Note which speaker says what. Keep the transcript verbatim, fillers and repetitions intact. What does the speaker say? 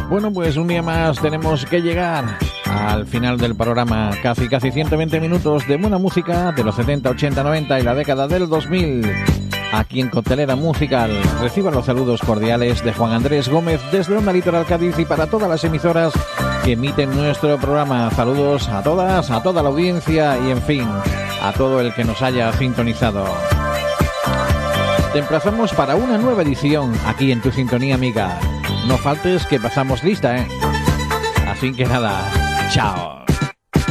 Speaker 1: Bueno, pues un día más tenemos que llegar al final del programa. Casi, casi ciento veinte minutos de buena música de los setenta, ochenta, noventa y la década del dos mil. Aquí en Coctelera Musical. Reciban los saludos cordiales de Juan Andrés Gómez desde Onda Litoral Cádiz y para todas las emisoras que emiten nuestro programa. Saludos a todas, a toda la audiencia y, en fin, a todo el que nos haya sintonizado. Te emplazamos para una nueva edición aquí en tu sintonía amiga. No faltes que pasamos lista, ¿eh? Así que nada, chao.